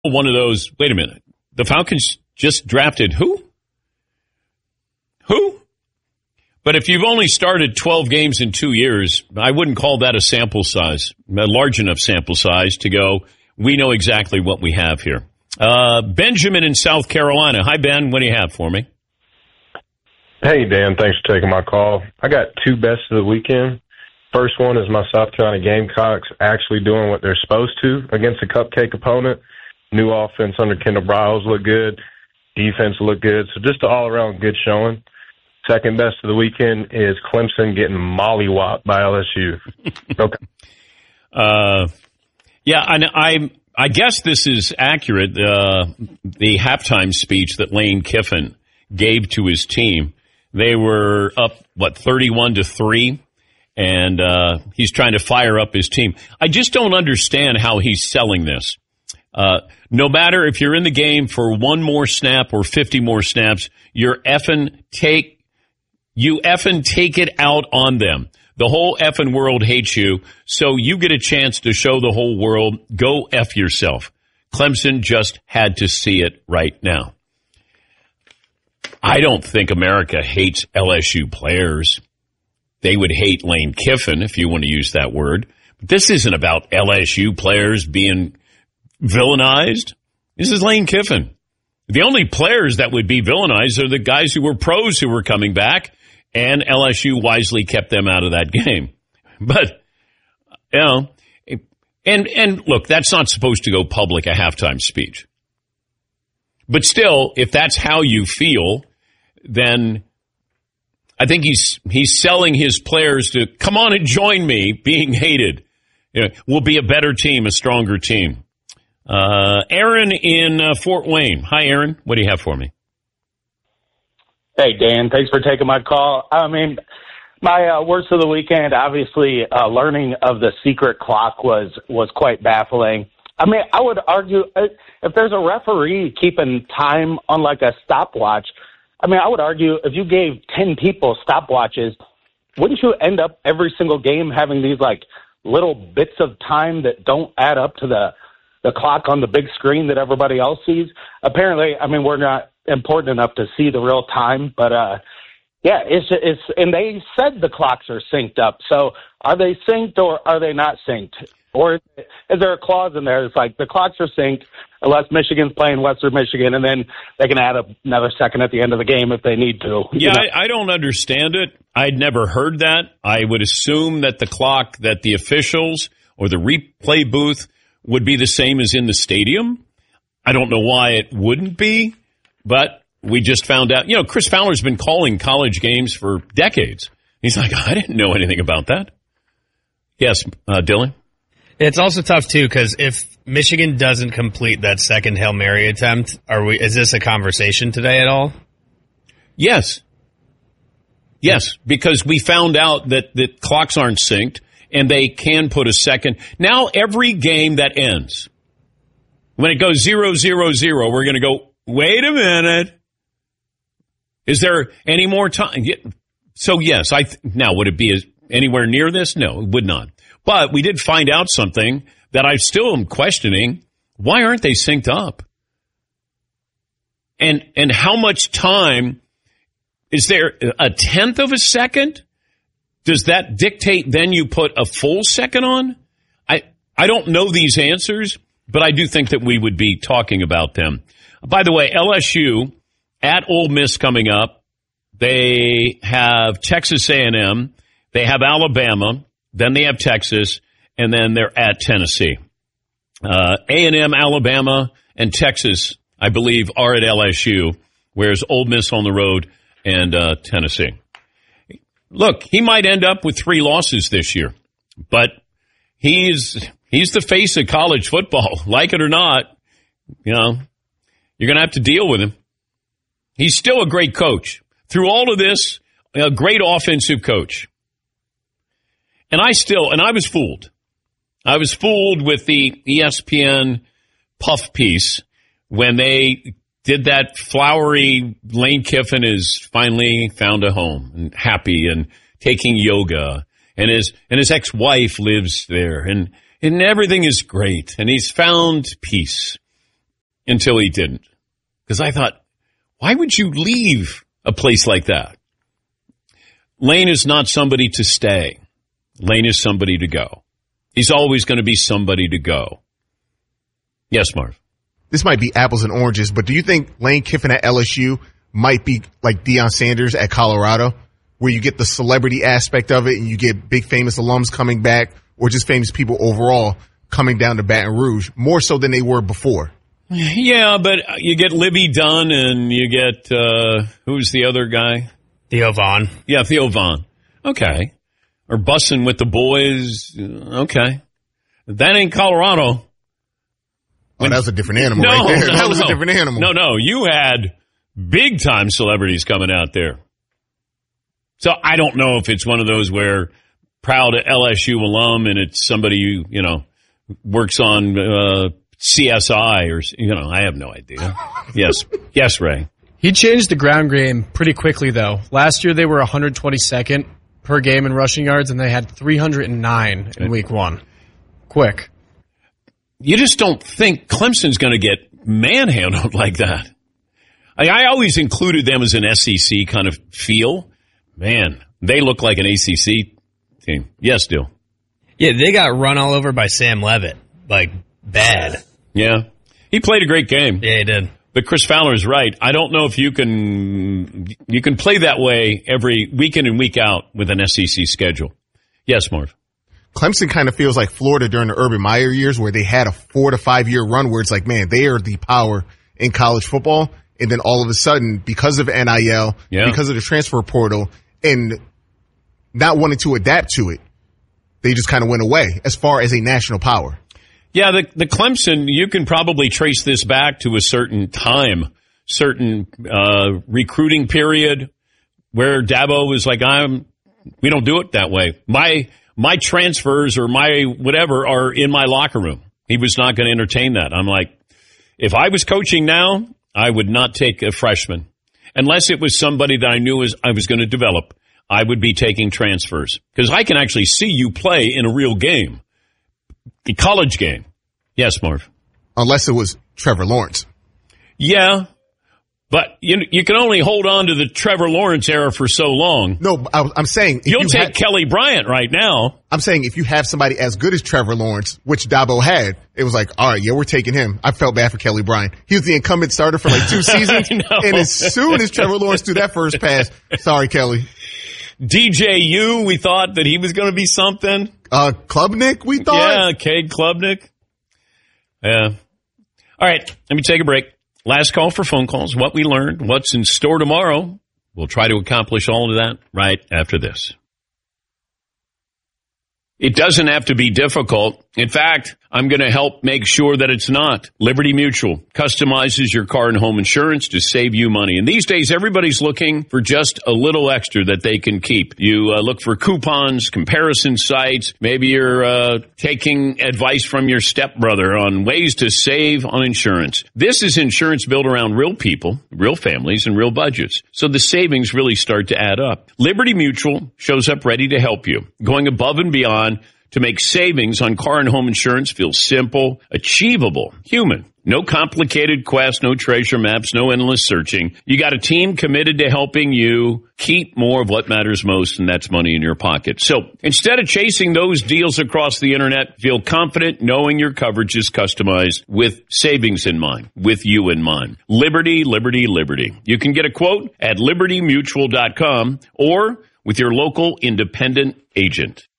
one of those, wait a minute, the Falcons just drafted who? Who? But if you've only started 12 games in 2 years, I wouldn't call that a sample size, a large enough sample size to go, we know exactly what we have here. Benjamin in South Carolina. Hi, Ben. What do you have for me? Hey, Dan. Thanks for taking my call. I got two best of the weekend. First one is my South Carolina Gamecocks actually doing what they're supposed to against a cupcake opponent. New offense under Kendall Briles looked good. Defense looked good. So just an all-around good showing. Second best of the weekend is Clemson getting mollywopped by LSU. Okay. Yeah, and I guess this is accurate. The halftime speech that Lane Kiffin gave to his team, they were up, 31-3, and he's trying to fire up his team. I just don't understand how he's selling this. No matter if you're in the game for one more snap or 50 more snaps, you effing take it out on them. The whole effing world hates you, so you get a chance to show the whole world, go F yourself. Clemson just had to see it right now. I don't think America hates LSU players. They would hate Lane Kiffin, if you want to use that word. But this isn't about LSU players being villainized. This is Lane Kiffin. The only players that would be villainized are the guys who were pros who were coming back, and LSU wisely kept them out of that game. But, and look, that's not supposed to go public, a halftime speech. But still, if that's how you feel, then I think he's selling his players to come on and join me being hated. We'll be a better team, a stronger team. Aaron in Fort Wayne. Hi, Aaron. What do you have for me? Hey, Dan. Thanks for taking my call. I mean, my worst of the weekend, obviously, learning of the secret clock was quite baffling. I mean, I would argue if there's a referee keeping time on like a stopwatch, I mean, I would argue if you gave 10 people stopwatches, wouldn't you end up every single game having these like little bits of time that don't add up to the clock on the big screen that everybody else sees? Apparently, I mean, we're not important enough to see the real time, but yeah, it's and they said the clocks are synced up. So are they synced or are they not synced? Or is there a clause in there that's like the clocks are synced unless Michigan's playing Western Michigan, and then they can add another second at the end of the game if they need to? Yeah, I don't understand it. I'd never heard that. I would assume that the clock, that the officials or the replay booth would be the same as in the stadium. I don't know why it wouldn't be, but we just found out. Chris Fowler's been calling college games for decades. He's like, I didn't know anything about that. Yes, Dylan? It's also tough, too, because if Michigan doesn't complete that second Hail Mary attempt, is this a conversation today at all? Yes. Yes, because we found out that the clocks aren't synced, and they can put a second. Now every game that ends, when it goes 0-0-0, we're going to go, wait a minute. Is there any more time? So, yes. Now, would it be anywhere near this? No, it would not. But we did find out something that I still am questioning. Why aren't they synced up? And how much time? Is there a tenth of a second? Does that dictate then you put a full second on? I don't know these answers, but I do think that we would be talking about them. By the way, LSU at Ole Miss coming up. They have Texas A&M. They have Alabama. Then they have Texas. And then they're at Tennessee. A&M, Alabama, and Texas, I believe, are at LSU, whereas Ole Miss on the road and Tennessee. Look, he might end up with 3 losses this year, but he's the face of college football. Like it or not, you're going to have to deal with him. He's still a great coach. Through all of this, a great offensive coach. And I was fooled. I was fooled with the ESPN puff piece when they did that flowery Lane Kiffin has finally found a home and happy and taking yoga and his ex-wife lives there and everything is great and he's found peace. until he didn't. Because I thought, why would you leave a place like that? Lane is not somebody to stay. Lane is somebody to go. He's always going to be somebody to go. Yes, Marv. This might be apples and oranges, but do you think Lane Kiffin at LSU might be like Deion Sanders at Colorado, where you get the celebrity aspect of it and you get big famous alums coming back or just famous people overall coming down to Baton Rouge, more so than they were before? Yeah, but you get Libby Dunn and you get, who's the other guy? Theo Vaughn. Yeah, Theo Vaughn. Okay. Or Bussin' with the Boys. Okay. That ain't Colorado. Oh, that was a different animal right there. That was a different animal. No. You had big-time celebrities coming out there. So I don't know if it's one of those where proud LSU alum and it's somebody you works on CSI or, I have no idea. Yes, Ray. He changed the ground game pretty quickly, though. Last year they were 122nd per game in rushing yards, and they had 309 in week one. Quick. You just don't think Clemson's going to get manhandled like that. I always included them as an SEC kind of feel. Man, they look like an ACC team. Yes, Dill. Yeah, they got run all over by Sam Leavitt. Like, bad. Yeah. He played a great game. Yeah, he did. But Chris Fowler is right. I don't know if you can play that way every week in and week out with an SEC schedule. Yes, Marv. Clemson kind of feels like Florida during the Urban Meyer years where they had a 4 to 5 year run where it's like, man, they are the power in college football. And then all of a sudden, because of NIL, because of the transfer portal, and not wanting to adapt to it, they just kind of went away as far as a national power. Yeah, the Clemson, you can probably trace this back to a certain time, certain recruiting period where Dabo was like, we don't do it that way. My transfers or my whatever are in my locker room. He was not going to entertain that. I'm like, if I was coaching now, I would not take a freshman. Unless it was somebody that I knew I was going to develop, I would be taking transfers. Because I can actually see you play in a real game. A college game. Yes, Marv. Unless it was Trevor Lawrence. Yeah. But you can only hold on to the Trevor Lawrence era for so long. No, I'm saying... You'll take Kelly Bryant right now. I'm saying if you have somebody as good as Trevor Lawrence, which Dabo had, it was like, all right, yeah, we're taking him. I felt bad for Kelly Bryant. He was the incumbent starter for like 2 seasons. And as soon as Trevor Lawrence threw that first pass, sorry, Kelly. DJU, we thought that he was going to be something. Klubnik, we thought? Yeah, Cade Klubnik. Yeah. All right, let me take a break. Last call for phone calls, what we learned, what's in store tomorrow. We'll try to accomplish all of that right after this. It doesn't have to be difficult. In fact, I'm going to help make sure that it's not. Liberty Mutual customizes your car and home insurance to save you money. And these days, everybody's looking for just a little extra that they can keep. You look for coupons, comparison sites. Maybe you're taking advice from your stepbrother on ways to save on insurance. This is insurance built around real people, real families, and real budgets. So the savings really start to add up. Liberty Mutual shows up ready to help you, going above and beyond to make savings on car and home insurance feel simple, achievable, human. No complicated quests, no treasure maps, no endless searching. You got a team committed to helping you keep more of what matters most, and that's money in your pocket. So instead of chasing those deals across the internet, feel confident knowing your coverage is customized with savings in mind, with you in mind. Liberty, liberty, liberty. You can get a quote at libertymutual.com or with your local independent agent.